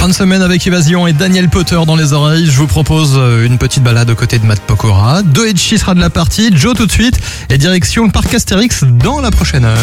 Fin de semaine avec Évasion et Daniel Potter dans les oreilles. Je vous propose une petite balade aux côtés de Matt Pokora. Doechi sera de la partie, Joe tout de suite et direction le parc Astérix dans la prochaine heure.